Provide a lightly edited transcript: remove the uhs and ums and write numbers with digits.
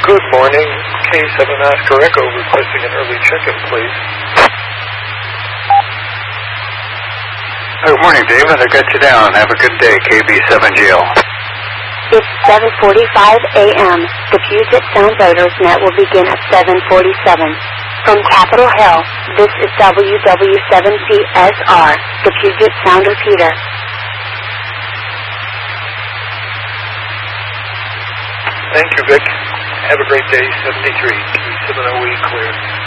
Good morning. K7 Oscar Echo requesting an early check-in, please. Good morning, David. I got you down. Have a good day, KB7GL. It's 7:45 a.m. The Puget Sound Voters Net will begin at 7:47. From Capitol Hill, this is WW7CSR, the Puget Sound repeater. Thank you, Vic. Have a great day. 73. K7OE clear.